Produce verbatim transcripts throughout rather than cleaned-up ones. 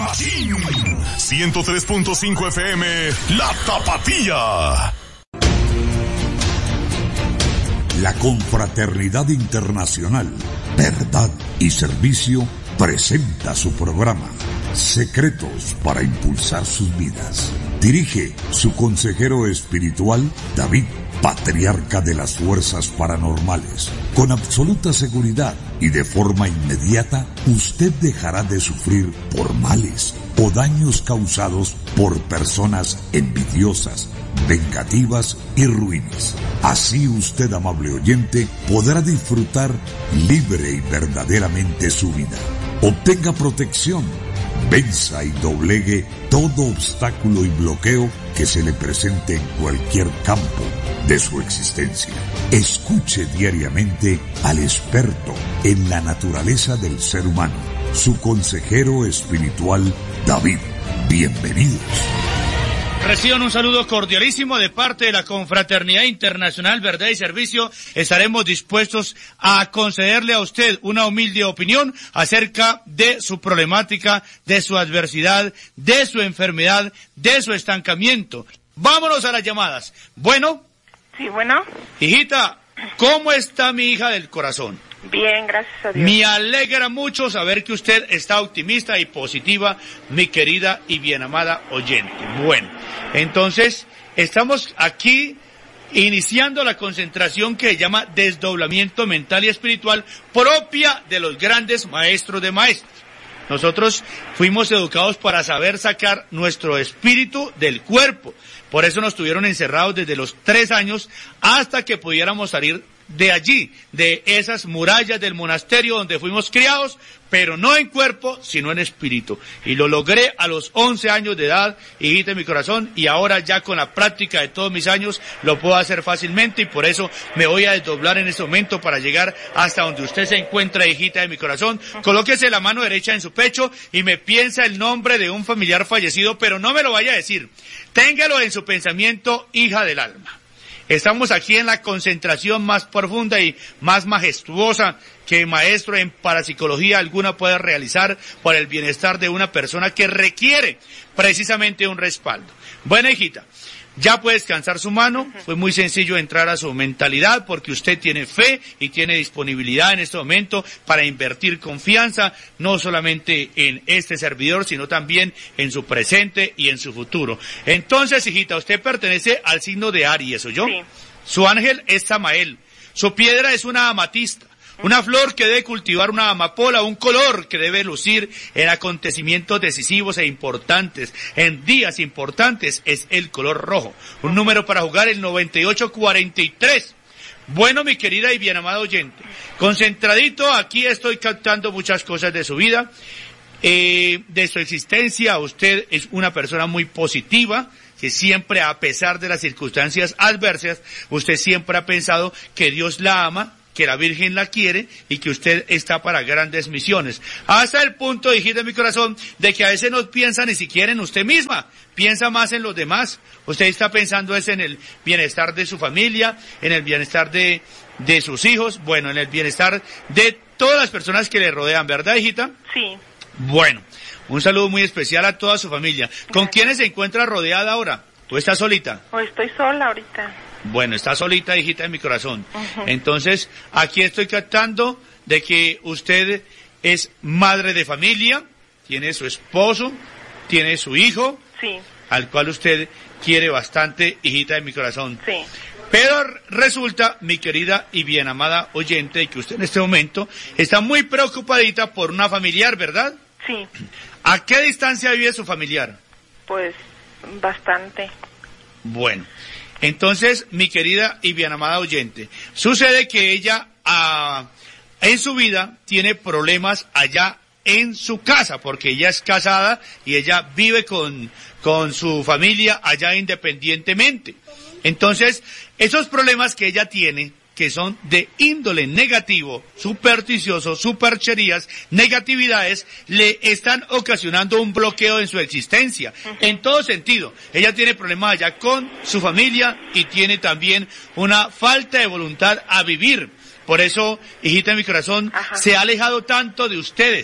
Machín. ciento tres punto cinco F M, La Tapatía. La Confraternidad Internacional, Verdad y Servicio presenta su programa Secretos para Impulsar Sus Vidas. Dirige su consejero espiritual, David, patriarca de las fuerzas paranormales. Con absoluta seguridad y de forma inmediata, usted dejará de sufrir por males o daños causados por personas envidiosas, vengativas y ruines. Así usted, amable oyente, podrá disfrutar libre y verdaderamente su vida. Obtenga protección, venza y doblegue todo obstáculo y bloqueo que se le presente en cualquier campo de su existencia. Escuche diariamente al experto en la naturaleza del ser humano, su consejero espiritual, David. Bienvenidos. Reciban un saludo cordialísimo de parte de la Confraternidad Internacional Verdad y Servicio. Estaremos dispuestos a concederle a usted una humilde opinión acerca de su problemática, de su adversidad, de su enfermedad, de su estancamiento. Vámonos a las llamadas. Bueno. Sí, bueno. Hijita, ¿cómo está mi hija del corazón? Bien, gracias a Dios. Me alegra mucho saber que usted está optimista y positiva, mi querida y bien amada oyente. Bueno, entonces, estamos aquí iniciando la concentración que se llama desdoblamiento mental y espiritual propia de los grandes maestros de maestros. Nosotros fuimos educados para saber sacar nuestro espíritu del cuerpo. Por eso nos tuvieron encerrados desde los tres años hasta que pudiéramos salir de allí, de esas murallas del monasterio donde fuimos criados, pero no en cuerpo, sino en espíritu. Y lo logré a los once años de edad, hijita de mi corazón, y ahora ya con la práctica de todos mis años lo puedo hacer fácilmente, y por eso me voy a desdoblar en este momento para llegar hasta donde usted se encuentra, hijita de mi corazón. Colóquese la mano derecha en su pecho y me piensa el nombre de un familiar fallecido, pero no me lo vaya a decir. Téngalo en su pensamiento, hija del alma. Estamos aquí en la concentración más profunda y más majestuosa que maestro en parapsicología alguna puede realizar por el bienestar de una persona que requiere precisamente un respaldo. Bueno, hijita, ya puede descansar su mano. Fue muy sencillo entrar a su mentalidad porque usted tiene fe y tiene disponibilidad en este momento para invertir confianza, no solamente en este servidor, sino también en su presente y en su futuro. Entonces, hijita, usted pertenece al signo de Aries, ¿oyó? Sí. Su ángel es Samael. Su piedra es una amatista. Una flor que debe cultivar una amapola, un color que debe lucir en acontecimientos decisivos e importantes, en días importantes, es el color rojo. Un número para jugar, el noventa y ocho cuarenta y tres. Bueno, mi querida y bien amada oyente, concentradito, aquí estoy captando muchas cosas de su vida, eh, de su existencia. Usted es una persona muy positiva, que siempre, a pesar de las circunstancias adversas, usted siempre ha pensado que Dios la ama, que la Virgen la quiere y que usted está para grandes misiones. Hasta el punto, hijita de mi corazón, de que a veces no piensa ni siquiera en usted misma, piensa más en los demás. Usted está pensando es en el bienestar de su familia, en el bienestar de, de sus hijos, bueno, en el bienestar de todas las personas que le rodean, ¿verdad, hijita? Sí. Bueno, un saludo muy especial a toda su familia. ¿Con Gracias. quiénes se encuentra rodeada ahora? ¿O está solita? O estoy sola ahorita. Bueno, está solita, hijita de mi corazón. Uh-huh. Entonces, aquí estoy captando de que usted es madre de familia, tiene su esposo, tiene su hijo, Sí. al cual usted quiere bastante, hijita de mi corazón. Sí. Pero resulta, mi querida y bien amada oyente, que usted en este momento está muy preocupadita por una familiar, ¿verdad? Sí. ¿A qué distancia vive su familiar? Pues bastante. Bueno, entonces, mi querida y bien amada oyente, sucede que ella ah, en su vida tiene problemas allá en su casa, porque ella es casada y ella vive con, con su familia allá independientemente. Entonces, esos problemas que ella tiene, que son de índole negativo, supersticioso, supercherías, negatividades, le están ocasionando un bloqueo en su existencia, uh-huh. en todo sentido. Ella tiene problemas allá con su familia y tiene también una falta de voluntad a vivir. Por eso, hijita de mi corazón, Ajá. se ha alejado tanto de ustedes.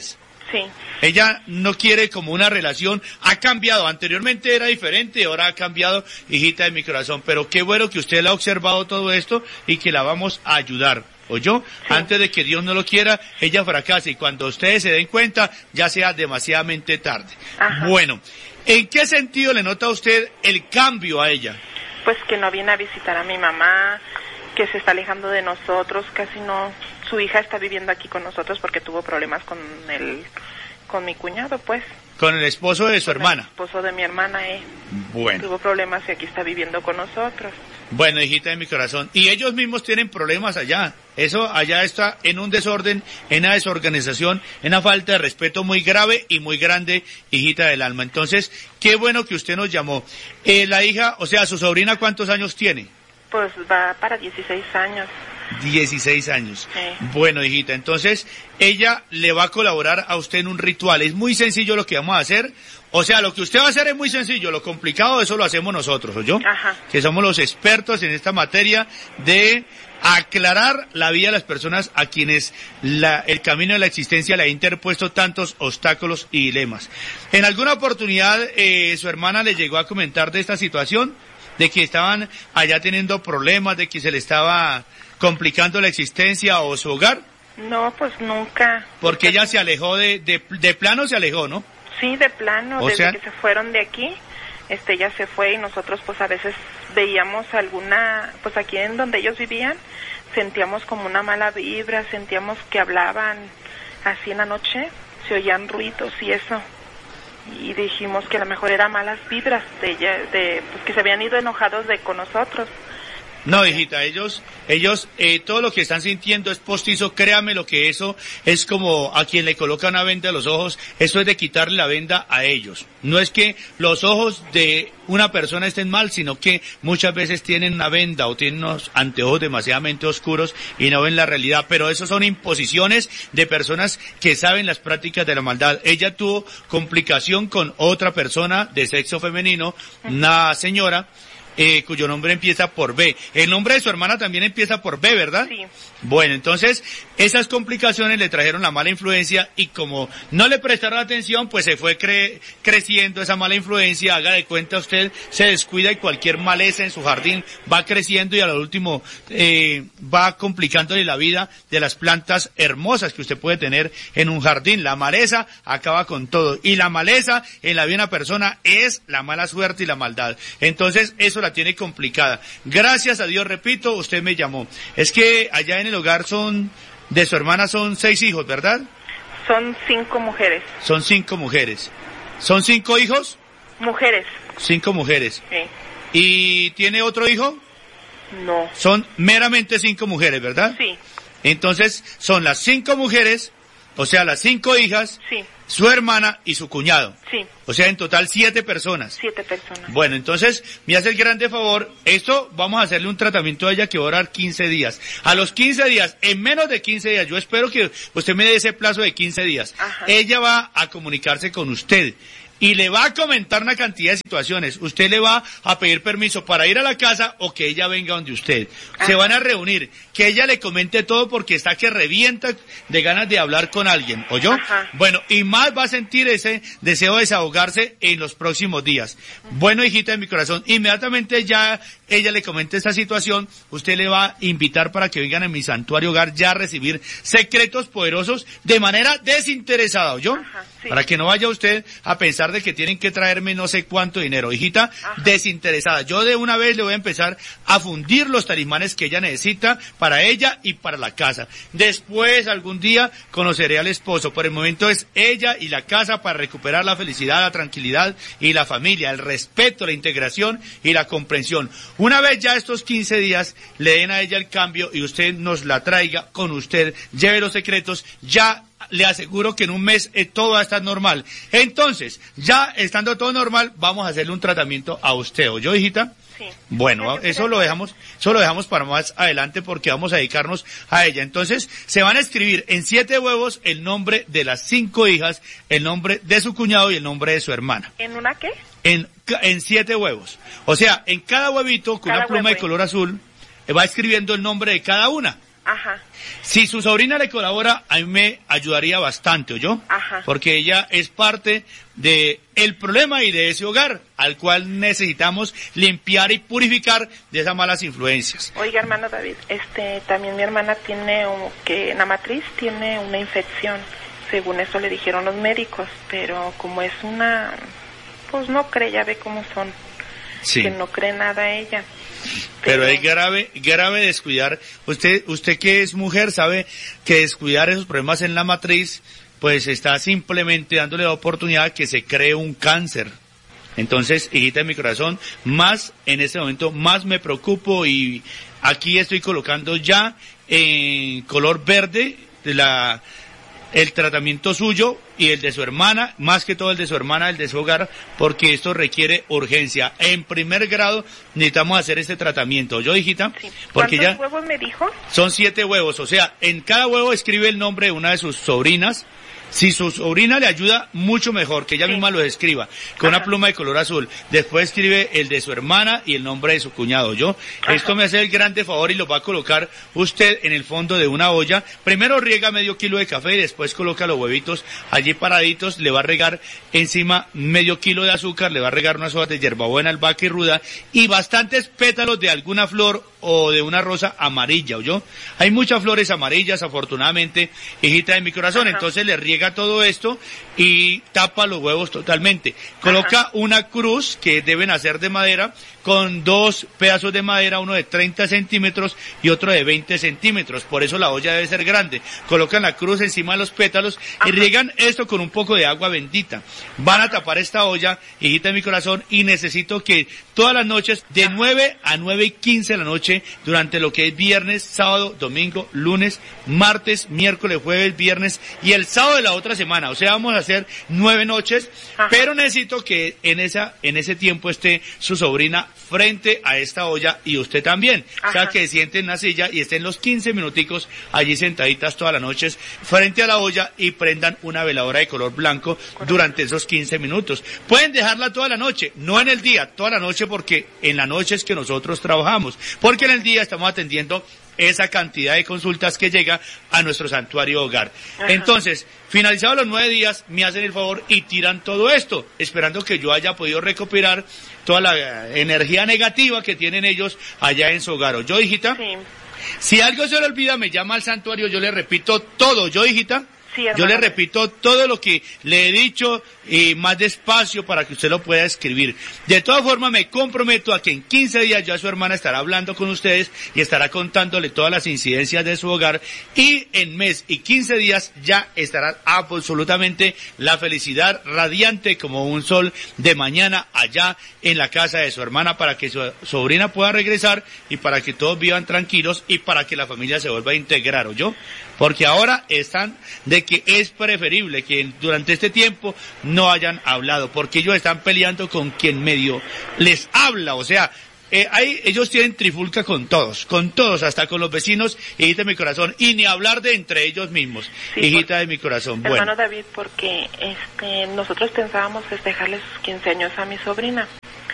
Sí. Ella no quiere como una relación, ha cambiado, anteriormente era diferente, ahora ha cambiado, hijita de mi corazón, pero qué bueno que usted la ha observado todo esto y que la vamos a ayudar, ¿oyó? Sí. Antes de que Dios no lo quiera, ella fracase y cuando ustedes se den cuenta, ya sea demasiadamente tarde. Ajá. Bueno, ¿en qué sentido le nota a usted el cambio a ella? Pues que no viene a visitar a mi mamá, que se está alejando de nosotros, casi no, su hija está viviendo aquí con nosotros porque tuvo problemas con el, con mi cuñado, pues. Con el esposo de su con hermana. El esposo de mi hermana, eh. Bueno. Tuvo problemas y aquí está viviendo con nosotros. Bueno, hijita de mi corazón, y ellos mismos tienen problemas allá, eso allá está en un desorden, en una desorganización, en una falta de respeto muy grave y muy grande, hijita del alma. Entonces, qué bueno que usted nos llamó. Eh, la hija, o sea, su sobrina, ¿cuántos años tiene? Pues va para dieciséis años. dieciséis años. Sí. Bueno, hijita, entonces ella le va a colaborar a usted en un ritual. Es muy sencillo lo que vamos a hacer. O sea, lo que usted va a hacer es muy sencillo. Lo complicado, eso lo hacemos nosotros, ¿oyó? Ajá. Que somos los expertos en esta materia de aclarar la vida de las personas a quienes la, el camino de la existencia le ha interpuesto tantos obstáculos y dilemas. En alguna oportunidad, eh, su hermana le llegó a comentar de esta situación, de que estaban allá teniendo problemas, de que se le estaba complicando la existencia o su hogar. No, pues nunca. Porque ella se alejó de, de, de plano se alejó, ¿no? Sí, de plano, o desde sea, que se fueron de aquí, este, ella se fue y nosotros pues a veces veíamos alguna, pues aquí en donde ellos vivían, sentíamos como una mala vibra, sentíamos que hablaban así en la noche, se oían ruidos y eso. Y dijimos que a lo mejor eran malas vibras de ella, de pues que se habían ido enojados de con nosotros. No, hijita, ellos, ellos, eh, todo lo que están sintiendo es postizo, créame lo que eso es como a quien le coloca una venda a los ojos, eso es de quitarle la venda a ellos. No es que los ojos de una persona estén mal, sino que muchas veces tienen una venda o tienen unos anteojos demasiadamente oscuros y no ven la realidad, pero eso son imposiciones de personas que saben las prácticas de la maldad. Ella tuvo complicación con otra persona de sexo femenino, una señora, Eh, cuyo nombre empieza por B. El nombre de su hermana también empieza por B, ¿verdad? Sí. Bueno, entonces, esas complicaciones le trajeron la mala influencia y como no le prestaron atención, pues se fue cre creciendo esa mala influencia. Haga de cuenta usted, se descuida y cualquier maleza en su jardín va creciendo y a lo último eh, va complicándole la vida de las plantas hermosas que usted puede tener en un jardín. La maleza acaba con todo y la maleza en la vida de una persona es la mala suerte y la maldad. Entonces, eso la tiene complicada. Gracias a Dios, repito, usted me llamó. Es que allá en el hogar son, de su hermana son seis hijos, ¿verdad? Son cinco mujeres. Son cinco mujeres. ¿Son cinco hijos? Mujeres. Cinco mujeres. Sí. ¿Y tiene otro hijo? No. Son meramente cinco mujeres, ¿verdad? Sí. Entonces, son las cinco mujeres, o sea, las cinco hijas, sí, su hermana y su cuñado. Sí. O sea, en total siete personas. Siete personas. Bueno, entonces, me hace el grande favor, esto vamos a hacerle un tratamiento a ella que va a durar quince días. A los quince días, en menos de quince días, yo espero que usted me dé ese plazo de quince días. Ajá. Ella va a comunicarse con usted. Y le va a comentar una cantidad de situaciones. Usted le va a pedir permiso para ir a la casa o que ella venga donde usted. Ajá. Se van a reunir. Que ella le comente todo porque está que revienta de ganas de hablar con alguien. ¿Oyó? Ajá. Bueno, y más va a sentir ese deseo de desahogarse en los próximos días. Bueno, hijita de mi corazón, inmediatamente ya ella le comente esta situación, usted le va a invitar para que vengan a mi santuario hogar ya a recibir secretos poderosos de manera desinteresada, ¿oyó? Ajá, sí. Para que no vaya usted a pensar de que tienen que traerme no sé cuánto dinero. Hijita, ajá, desinteresada. Yo de una vez le voy a empezar a fundir los talismanes que ella necesita para ella y para la casa. Después, algún día, conoceré al esposo. Por el momento es ella y la casa para recuperar la felicidad, la tranquilidad y la familia, el respeto, la integración y la comprensión. Una vez ya estos quince días le den a ella el cambio y usted nos la traiga con usted, lleve los secretos, ya le aseguro que en un mes eh, todo va a estar normal. Entonces, ya estando todo normal, vamos a hacerle un tratamiento a usted, ¿oyó, hijita? Sí. Bueno, eso lo dejamos, eso lo dejamos para más adelante porque vamos a dedicarnos a ella. Entonces, se van a escribir en siete huevos el nombre de las cinco hijas, el nombre de su cuñado y el nombre de su hermana. ¿En una qué? En, en siete huevos. O sea, en cada huevito con cada una pluma huevo, de color azul, va escribiendo el nombre de cada una. Ajá. Si su sobrina le colabora, a mí me ayudaría bastante, ¿oyó? Ajá. Porque ella es parte de el problema y de ese hogar, al cual necesitamos limpiar y purificar de esas malas influencias. Oiga, hermano David, este, también mi hermana tiene, un, que en la matriz tiene una infección, según eso le dijeron los médicos, pero como es una, pues no cree, ya ve cómo son, sí. Que no cree nada ella. Pero, pero es grave, grave descuidar. Usted, usted que es mujer sabe que descuidar esos problemas en la matriz, pues está simplemente dándole la oportunidad que se cree un cáncer. Entonces, hijita de mi corazón, más en este momento, más me preocupo y aquí estoy colocando ya en color verde la el tratamiento suyo y el de su hermana, más que todo el de su hermana, el de su hogar, porque esto requiere urgencia. En primer grado necesitamos hacer este tratamiento. ¿Yo, hijita? Sí. Porque ¿Cuántos ya huevos me dijo? Son siete huevos, o sea, en cada huevo escribe el nombre de una de sus sobrinas. Si su sobrina le ayuda, mucho mejor, que ella sí. misma lo escriba, con Ajá. una pluma de color azul. Después escribe el de su hermana y el nombre de su cuñado. Yo, Ajá. esto me hace el grande favor y lo va a colocar usted en el fondo de una olla. Primero riega medio kilo de café y después coloca los huevitos allí paraditos. Le va a regar encima medio kilo de azúcar, le va a regar unas hojas de hierbabuena, albahaca y ruda y bastantes pétalos de alguna flor o de una rosa amarilla, ¿oyó? Hay muchas flores amarillas, afortunadamente, hijita de mi corazón. Ajá. Entonces le riega todo esto y tapa los huevos totalmente. Coloca Ajá. una cruz que deben hacer de madera con dos pedazos de madera, uno de treinta centímetros y otro de veinte centímetros. Por eso la olla debe ser grande. Colocan la cruz encima de los pétalos Ajá. y riegan esto con un poco de agua bendita. Van a tapar esta olla, hijita de mi corazón, y necesito que todas las noches, de nueve a nueve y quince de la noche, durante lo que es viernes, sábado, domingo, lunes, martes, miércoles, jueves, viernes y el sábado de la otra semana. O sea, vamos a hacer nueve noches, Ajá. pero necesito que en esa, en ese tiempo esté su sobrina frente a esta olla y usted también. Ajá. O sea, que se siente en la silla y estén los quince minuticos allí sentaditas todas las noches frente a la olla y prendan una veladora de color blanco Correcto. Durante esos quince minutos. Pueden dejarla toda la noche, no en el día, toda la noche, porque en la noche es que nosotros trabajamos, porque en el día estamos atendiendo esa cantidad de consultas que llega a nuestro santuario hogar. Ajá. Entonces, finalizados los nueve días, me hacen el favor y tiran todo esto, esperando que yo haya podido recopilar toda la energía negativa que tienen ellos allá en su hogar. ¿O yo, hijita? Sí. Si algo se le olvida, me llama al santuario, yo le repito todo. ¿Yo, hijita? Sí, yo le repito todo lo que le he dicho y más despacio para que usted lo pueda escribir. De todas formas, me comprometo a que en quince días ya su hermana estará hablando con ustedes y estará contándole todas las incidencias de su hogar, y en mes y quince días ya estará absolutamente la felicidad radiante como un sol de mañana allá en la casa de su hermana, para que su sobrina pueda regresar y para que todos vivan tranquilos y para que la familia se vuelva a integrar, ¿oyó? Porque ahora están de que es preferible que durante este tiempo no hayan hablado, porque ellos están peleando con quien medio les habla, o sea, eh, hay, ellos tienen trifulca con todos, con todos, hasta con los vecinos, hijita de mi corazón, y ni hablar de entre ellos mismos, sí, hijita de mi corazón. Bueno. Hermano David, porque este nosotros pensábamos festejarle sus quince años a mi sobrina.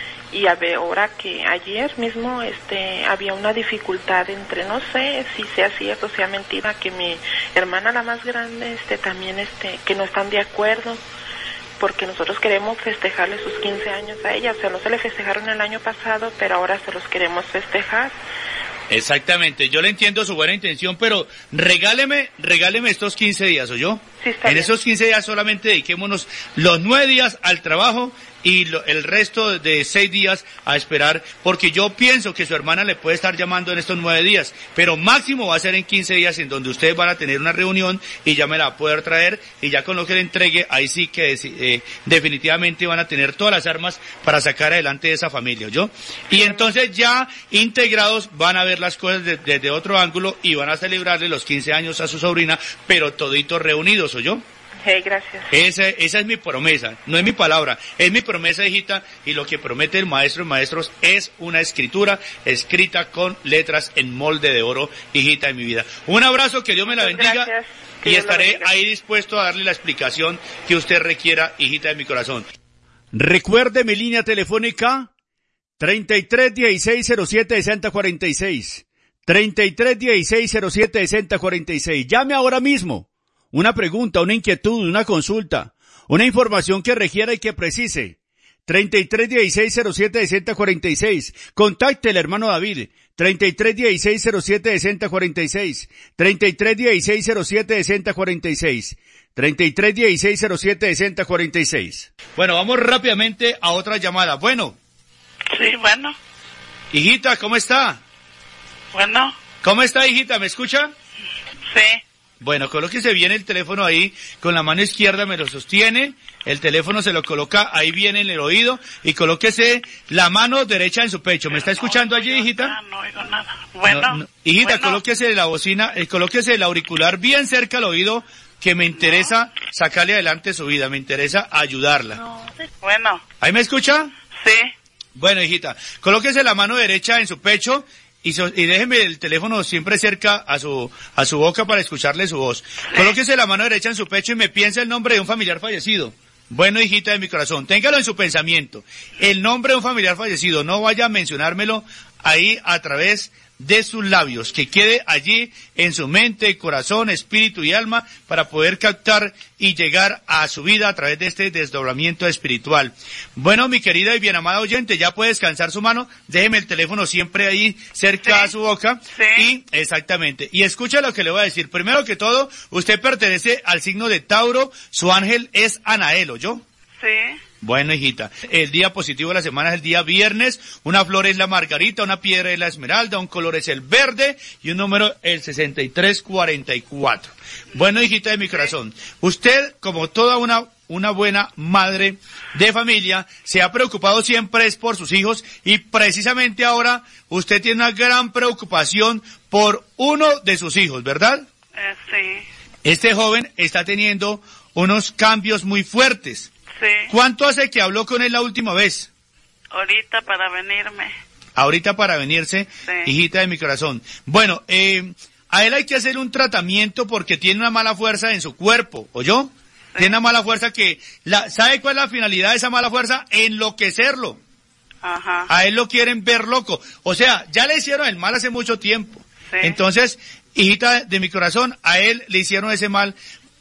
Y a ver, ahora que ayer mismo este había una dificultad entre, no sé si sea cierto o sea mentira, que mi hermana la más grande este también este que no están de acuerdo, porque nosotros queremos festejarle sus quince años a ella. O sea, no se le festejaron el año pasado, pero ahora se los queremos festejar. Exactamente, yo le entiendo su buena intención, pero regáleme, regáleme estos quince días, ¿oyó? Sí, está en bien. Esos quince días solamente dediquémonos los nueve días al trabajo y lo, el resto de seis días a esperar, porque yo pienso que su hermana le puede estar llamando en estos nueve días, pero máximo va a ser en quince días, en donde ustedes van a tener una reunión y ya me la va a poder traer, y ya con lo que le entregue, ahí sí que eh, definitivamente van a tener todas las armas para sacar adelante esa familia, ¿yo? Y entonces ya integrados van a ver las cosas desde de, de otro ángulo y van a celebrarle los quince años a su sobrina, pero toditos reunidos, ¿oyó? Hey, gracias. Esa, esa es mi promesa, no es mi palabra, es mi promesa, hijita, y lo que promete el maestro de maestros es una escritura escrita con letras en molde de oro, hijita de mi vida. Un abrazo, que Dios me la bendiga, y estaré ahí dispuesto a darle la explicación que usted requiera, hijita de mi corazón. Recuerde mi línea telefónica treinta y tres dieciséis cero siete sesenta cuarenta y seis. treinta y tres dieciséis cero siete sesenta cuarenta y seis. Llame ahora mismo. Una pregunta, una inquietud, una consulta, una información que requiera y que precise. treinta y tres dieciséis cero siete sesenta cuarenta y seis. Contacte al hermano David. treinta y tres dieciséis cero siete sesenta cuarenta y seis. treinta y tres dieciséis cero siete sesenta cuarenta y seis. treinta y tres dieciséis cero siete sesenta cuarenta y seis. Bueno, vamos rápidamente a otra llamada. Bueno. Sí, bueno. Hijita, ¿cómo está? Bueno. ¿Cómo está, hijita? ¿Me escucha? Sí. Bueno, colóquese bien el teléfono ahí, con la mano izquierda me lo sostiene, el teléfono se lo coloca ahí bien en el oído y colóquese la mano derecha en su pecho. ¿Me está escuchando allí, hijita? Ah, no oigo nada. Bueno. No, no. Hijita, bueno. colóquese la bocina, eh, colóquese el auricular bien cerca al oído, que me interesa no. sacarle adelante su vida, me interesa ayudarla. No. Bueno. ¿Ahí me escucha? Sí. Bueno, hijita, colóquese la mano derecha en su pecho y, so, y déjeme el teléfono siempre cerca a su a su boca para escucharle su voz. Sí. Colóquese la mano derecha en su pecho y me piensa el nombre de un familiar fallecido. Bueno, hijita de mi corazón, téngalo en su pensamiento. El nombre de un familiar fallecido, no vaya a mencionármelo ahí a través de sus labios, que quede allí en su mente, corazón, espíritu y alma para poder captar y llegar a su vida a través de este desdoblamiento espiritual. Bueno, mi querida y bien amada oyente, ya puede descansar su mano, déjeme el teléfono siempre ahí cerca sí. a su boca. Sí. Y, exactamente, y escucha lo que le voy a decir. Primero que todo, usted pertenece al signo de Tauro, su ángel es Anael, ¿oyó? Sí. Bueno, hijita, el día positivo de la semana es el día viernes, una flor es la margarita, una piedra es la esmeralda, un color es el verde y un número el sesenta y tres cuarenta y cuatro. Bueno, hijita de mi corazón, usted, como toda una una buena madre de familia, se ha preocupado siempre es por sus hijos y precisamente ahora usted tiene una gran preocupación por uno de sus hijos, ¿verdad? Eh, sí. Este joven está teniendo unos cambios muy fuertes. Sí. ¿Cuánto hace que habló con él la última vez? Ahorita para venirme. Ahorita para venirse, sí. hijita de mi corazón. Bueno, eh, a él hay que hacer un tratamiento porque tiene una mala fuerza en su cuerpo, ¿oyó? Sí. Tiene una mala fuerza que, la, ¿sabe cuál es la finalidad de esa mala fuerza? Enloquecerlo. Ajá. A él lo quieren ver loco. O sea, ya le hicieron el mal hace mucho tiempo. Sí. Entonces, hijita de mi corazón, a él le hicieron ese mal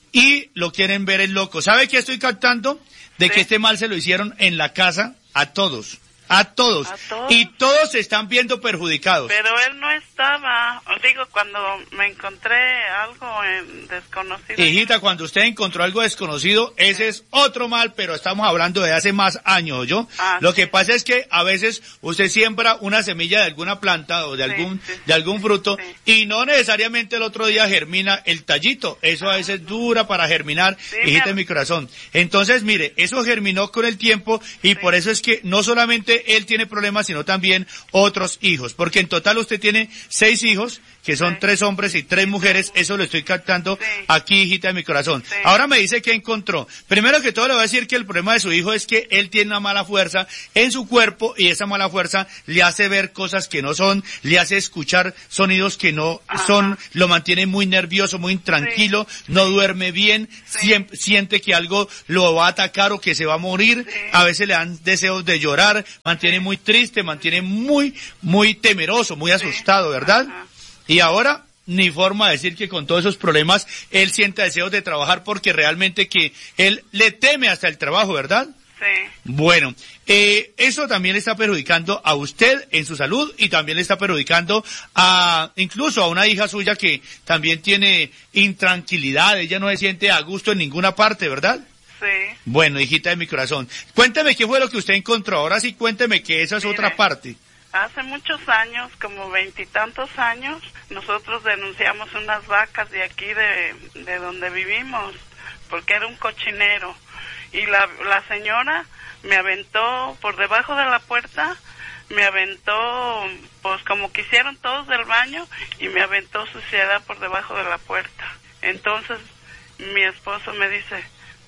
y lo quieren ver el loco. ¿Sabe qué estoy captando? De sí. que este mal se lo hicieron en la casa a todos, a todos, ¿A todos? Y todos se están viendo perjudicados. Pero él no estaba, digo, cuando me encontré algo en desconocido. Hijita, cuando usted encontró algo desconocido, ese sí. es otro mal, pero estamos hablando de hace más años, ¿yo? Ah, Lo sí. que pasa es que a veces usted siembra una semilla de alguna planta o de sí, algún sí, de algún fruto sí. y no necesariamente el otro día germina el tallito. Eso a veces dura para germinar, sí, hijita de mi... mi corazón. Entonces, mire, eso germinó con el tiempo y sí. por eso es que no solamente él tiene problemas, sino también otros hijos, porque en total usted tiene seis hijos, que son sí. tres hombres y tres mujeres, eso lo estoy captando sí. aquí, hijita de mi corazón. Sí. Ahora me dice que encontró. Primero que todo le voy a decir que el problema de su hijo es que él tiene una mala fuerza en su cuerpo y esa mala fuerza le hace ver cosas que no son, le hace escuchar sonidos que no Ajá. son, lo mantiene muy nervioso, muy intranquilo, sí. no duerme bien, sí. siempre, siente que algo lo va a atacar o que se va a morir, sí. a veces le dan deseos de llorar, mantiene muy triste, mantiene muy, muy temeroso, muy asustado, ¿verdad? Ajá. Y ahora, ni forma de decir que con todos esos problemas, él siente deseos de trabajar porque realmente que él le teme hasta el trabajo, ¿verdad? Sí. Bueno, eh, eso también le está perjudicando a usted en su salud y también le está perjudicando a, incluso a una hija suya que también tiene intranquilidad, ella no se siente a gusto en ninguna parte, ¿verdad? Sí. Bueno, hijita de mi corazón, cuénteme qué fue lo que usted encontró, ahora sí cuénteme que esa es Mire, otra parte. Hace muchos años, como veintitantos años, nosotros denunciamos unas vacas de aquí de, de donde vivimos, porque era un cochinero. Y la, la señora me aventó por debajo de la puerta, me aventó, pues como quisieron todos del baño, y me aventó suciedad por debajo de la puerta. Entonces, mi esposo me dice,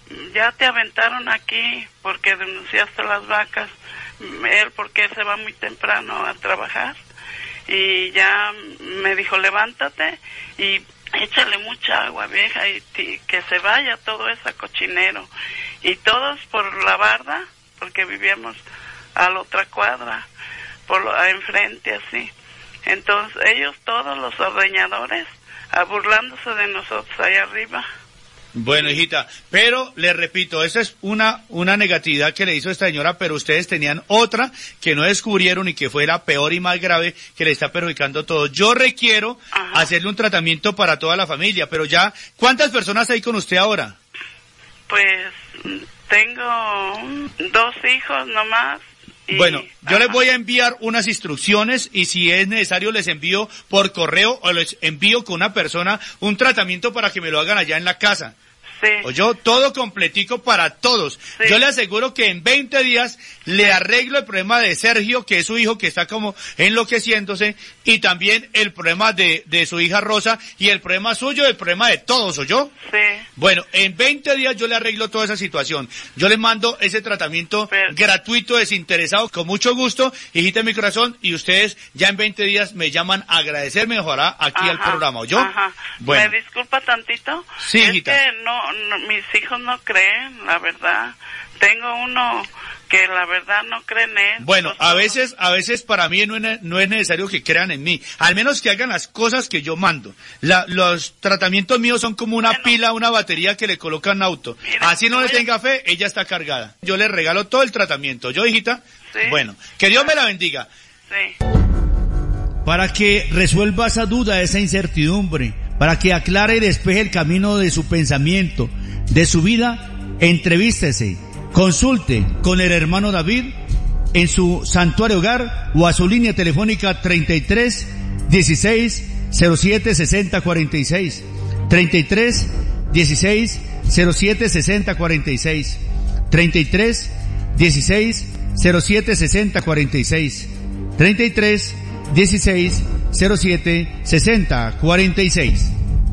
ya te aventaron aquí porque denunciaste las vacas. Él porque él se va muy temprano a trabajar y ya me dijo levántate y échale mucha agua vieja y t- que se vaya todo ese cochinero y todos por la barda porque vivíamos a la otra cuadra por lo, a enfrente así Entonces ellos, todos los ordeñadores, burlándose de nosotros allá arriba. Bueno, hijita, pero le repito, esa es una una negatividad que le hizo esta señora, pero ustedes tenían otra que no descubrieron y que fue la peor y más grave, que le está perjudicando todo. Yo requiero Ajá. hacerle un tratamiento para toda la familia, pero ya, ¿cuántas personas hay con usted ahora? Pues tengo dos hijos nomás. Y, bueno, yo ajá. les voy a enviar unas instrucciones y si es necesario les envío por correo o les envío con una persona un tratamiento para que me lo hagan allá en la casa. Sí. O yo, todo completico para todos. Sí. Yo le aseguro que en veinte días le arreglo el problema de Sergio, que es su hijo que está como enloqueciéndose, y también el problema de, de su hija Rosa, y el problema suyo, el problema de todos, ¿o yo? Sí. Bueno, en veinte días yo le arreglo toda esa situación. Yo le mando ese tratamiento Pero... gratuito, desinteresado, con mucho gusto, hijita de mi corazón, y ustedes ya en veinte días me llaman a agradecerme, ojalá, aquí Ajá. al programa, ¿o yo? Ajá. Bueno. ¿Me disculpa tantito? Sí, es hijita. Que no, no, mis hijos no creen, la verdad. Tengo uno que la verdad no cree en él. Bueno, a veces, a veces para mí no es, no es necesario que crean en mí, al menos que hagan las cosas que yo mando. La, los tratamientos míos son como una bueno, pila, una batería que le colocan auto. Mira, Así no le tenga fe, ella está cargada. Yo le regalo todo el tratamiento. ¿Yo, hijita? Sí. Bueno, que Dios me la bendiga. Sí. Para que resuelva esa duda, esa incertidumbre, para que aclare y despeje el camino de su pensamiento, de su vida, entrevístese. Consulte con el hermano David en su santuario hogar o a su línea telefónica treinta y tres, dieciséis, cero siete, sesenta, cuarenta y seis. treinta y tres, dieciséis, cero siete, sesenta, cuarenta y seis. treinta y tres, dieciséis, cero siete, sesenta, cuarenta y seis. treinta y tres, dieciséis, cero siete, sesenta, cuarenta y seis.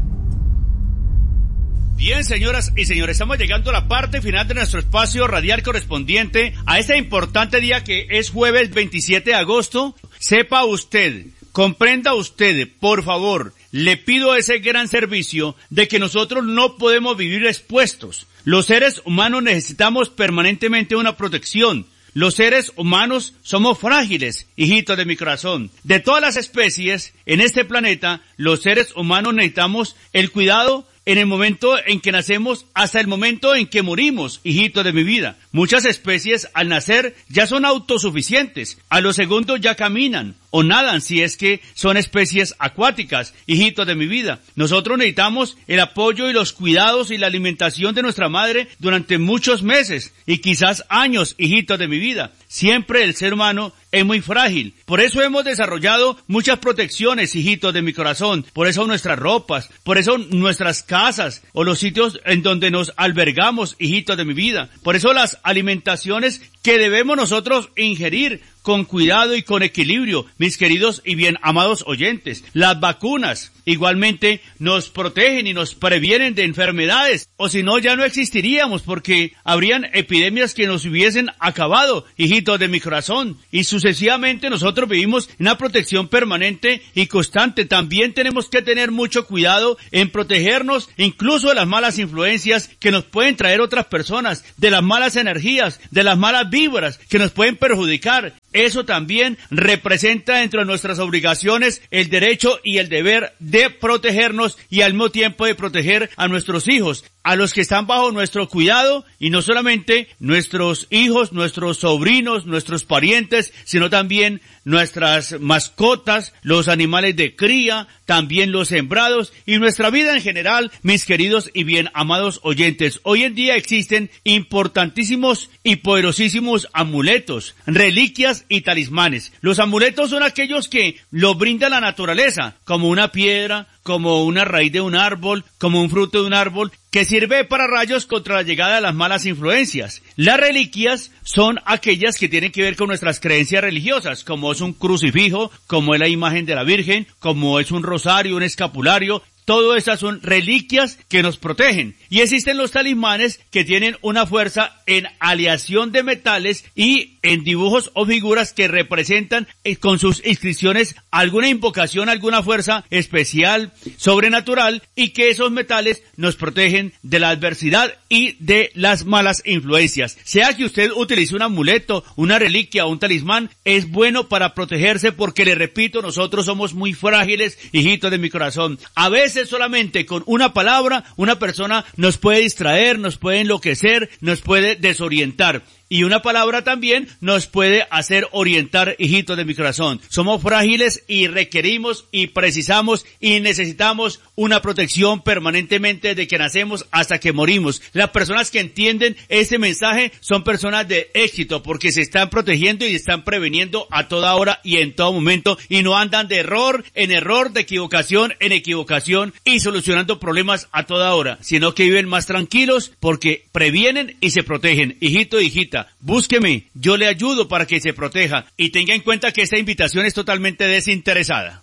Bien, señoras y señores, estamos llegando a la parte final de nuestro espacio radial correspondiente a este importante día que es jueves veintisiete de agosto. Sepa usted, comprenda usted, por favor, le pido ese gran servicio de que nosotros no podemos vivir expuestos. Los seres humanos necesitamos permanentemente una protección. Los seres humanos somos frágiles, hijitos de mi corazón. De todas las especies en este planeta, los seres humanos necesitamos el cuidado en el momento en que nacemos hasta el momento en que morimos, hijitos de mi vida. Muchas especies al nacer ya son autosuficientes, a los segundos ya caminan o nadan si es que son especies acuáticas, hijitos de mi vida. Nosotros necesitamos el apoyo y los cuidados y la alimentación de nuestra madre durante muchos meses y quizás años, hijitos de mi vida. Siempre el ser humano es muy frágil. Por eso hemos desarrollado muchas protecciones, hijitos de mi corazón. Por eso nuestras ropas, por eso nuestras casas o los sitios en donde nos albergamos, hijitos de mi vida. Por eso las alimentaciones que debemos nosotros ingerir con cuidado y con equilibrio, mis queridos y bien amados oyentes. Las vacunas igualmente nos protegen y nos previenen de enfermedades, o si no ya no existiríamos porque habrían epidemias que nos hubiesen acabado, hijitos de mi corazón, y sucesivamente nosotros vivimos en una protección permanente y constante. También tenemos que tener mucho cuidado en protegernos incluso de las malas influencias que nos pueden traer otras personas, de las malas energías, de las malas víboras que nos pueden perjudicar. Eso también representa dentro de nuestras obligaciones el derecho y el deber de protegernos y al mismo tiempo de proteger a nuestros hijos, a los que están bajo nuestro cuidado, y no solamente nuestros hijos, nuestros sobrinos, nuestros parientes, sino también nuestras mascotas, los animales de cría, también los sembrados y nuestra vida en general, mis queridos y bien amados oyentes. Hoy en día existen importantísimos y poderosísimos amuletos, reliquias y talismanes. Los amuletos son aquellos que lo brinda la naturaleza, como una piedra, como una raíz de un árbol, como un fruto de un árbol, que sirve para rayos contra la llegada de las malas influencias. Las reliquias son aquellas que tienen que ver con nuestras creencias religiosas, como es un crucifijo, como es la imagen de la Virgen, como es un rosario, un escapulario. Todo estas son reliquias que nos protegen. Y existen los talismanes que tienen una fuerza en aleación de metales y en dibujos o figuras que representan eh, con sus inscripciones alguna invocación, alguna fuerza especial, sobrenatural, y que esos metales nos protegen de la adversidad y de las malas influencias. Sea que usted utilice un amuleto, una reliquia o un talismán, es bueno para protegerse porque, le repito, nosotros somos muy frágiles, hijitos de mi corazón. A veces solamente con una palabra, una persona nos puede distraer, nos puede enloquecer, nos puede desorientar. Y una palabra también nos puede hacer orientar, hijitos de mi corazón. Somos frágiles y requerimos y precisamos y necesitamos una protección permanentemente desde que nacemos hasta que morimos. Las personas que entienden este mensaje son personas de éxito porque se están protegiendo y están preveniendo a toda hora y en todo momento y no andan de error en error, de equivocación en equivocación y solucionando problemas a toda hora, sino que viven más tranquilos porque previenen y se protegen. Hijito, hijita, búsqueme, yo le ayudo para que se proteja y tenga en cuenta que esta invitación es totalmente desinteresada.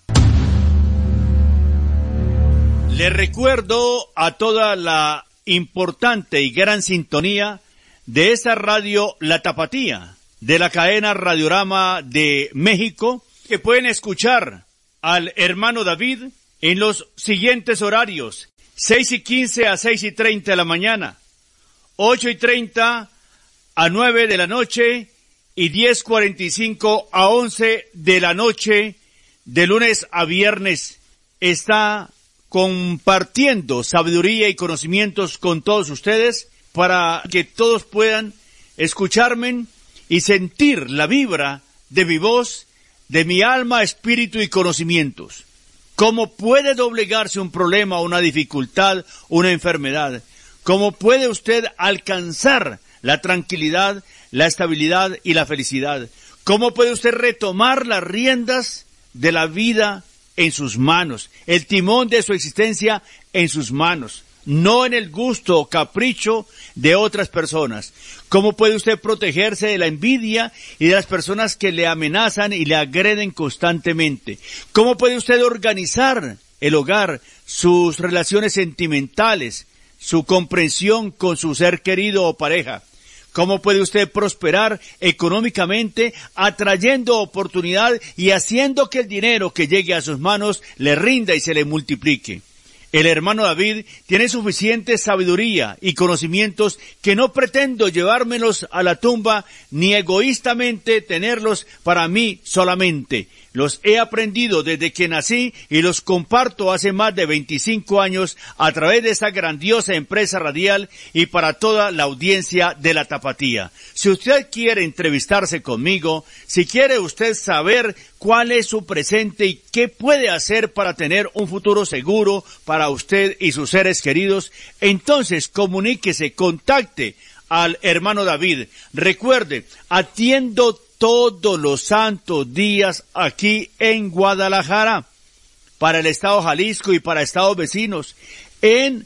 Le recuerdo a toda la importante y gran sintonía de esta radio La Tapatía, de la cadena Radiorama de México, que pueden escuchar al hermano David en los siguientes horarios: seis y quince a seis y treinta de la mañana, ocho y treinta a nueve de la noche y diez cuarenta y cinco a once de la noche, de lunes a viernes. Está compartiendo sabiduría y conocimientos con todos ustedes para que todos puedan escucharme y sentir la vibra de mi voz, de mi alma, espíritu y conocimientos. ¿Cómo puede doblegarse un problema, una dificultad, una enfermedad? ¿Cómo puede usted alcanzar la tranquilidad, la estabilidad y la felicidad? ¿Cómo puede usted retomar las riendas de la vida en sus manos, el timón de su existencia en sus manos, no en el gusto o capricho de otras personas? ¿Cómo puede usted protegerse de la envidia y de las personas que le amenazan y le agreden constantemente? ¿Cómo puede usted organizar el hogar, sus relaciones sentimentales, su comprensión con su ser querido o pareja? ¿Cómo puede usted prosperar económicamente, atrayendo oportunidad y haciendo que el dinero que llegue a sus manos le rinda y se le multiplique? El hermano David tiene suficiente sabiduría y conocimientos que no pretendo llevármelos a la tumba ni egoístamente tenerlos para mí solamente. Los he aprendido desde que nací y los comparto hace más de veinticinco años a través de esta grandiosa empresa radial y para toda la audiencia de La Tapatía. Si usted quiere entrevistarse conmigo, si quiere usted saber cuál es su presente y qué puede hacer para tener un futuro seguro para usted y sus seres queridos, entonces comuníquese, contacte al hermano David. Recuerde, atiendo todos los santos días aquí en Guadalajara, para el estado Jalisco y para estados vecinos, en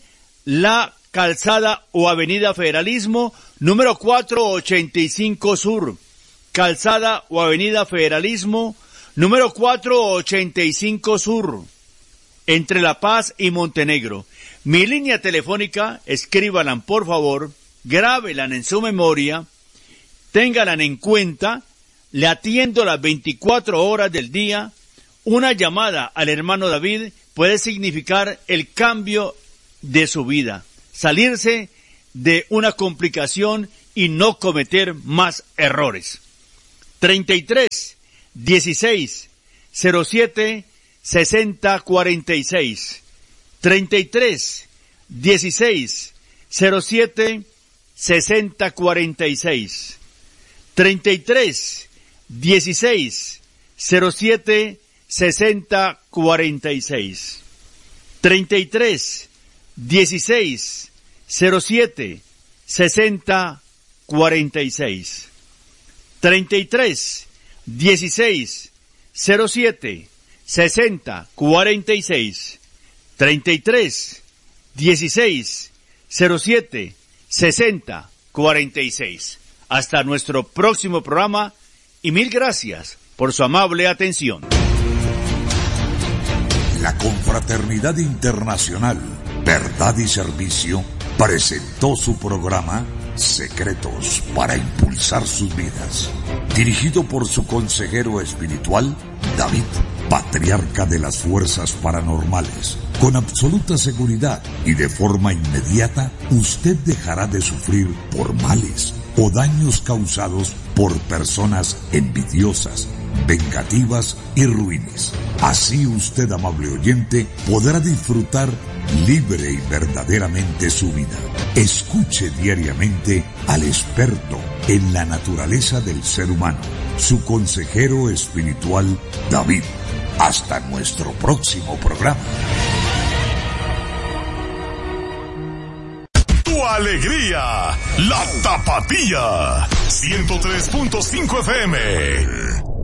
la calzada o avenida Federalismo, número cuatrocientos ochenta y cinco Sur. Calzada o avenida Federalismo, número cuatrocientos ochenta y cinco Sur, entre La Paz y Montenegro. Mi línea telefónica, escríbanla por favor, grábenla en su memoria, ténganla en cuenta. Le atiendo las veinticuatro horas del día. Una llamada al hermano David puede significar el cambio de su vida, salirse de una complicación y no cometer más errores. treinta y tres, dieciséis, cero siete, sesenta, cuarenta y seis. treinta y tres, dieciséis, cero siete, sesenta, cuarenta y seis. treinta y tres, dieciséis, cero siete, sesenta, cuarenta y seis. treinta y tres, dieciséis, cero siete, sesenta, cuarenta y seis. treinta y tres, dieciséis, cero siete, sesenta, cuarenta y seis. treinta y tres, dieciséis, cero siete, sesenta, cuarenta y seis. Hasta nuestro próximo programa. Y mil gracias por su amable atención. La Confraternidad Internacional, Verdad y Servicio, presentó su programa Secretos para Impulsar Sus Vidas, dirigido por su consejero espiritual, David, patriarca de las fuerzas paranormales. Con absoluta seguridad y de forma inmediata, usted dejará de sufrir por males o daños causados por personas envidiosas, vengativas y ruines. Así usted, amable oyente, podrá disfrutar libre y verdaderamente su vida. Escuche diariamente al experto en la naturaleza del ser humano, su consejero espiritual, David. Hasta nuestro próximo programa. Tu alegría, la Tapatía, ciento tres punto cinco F M.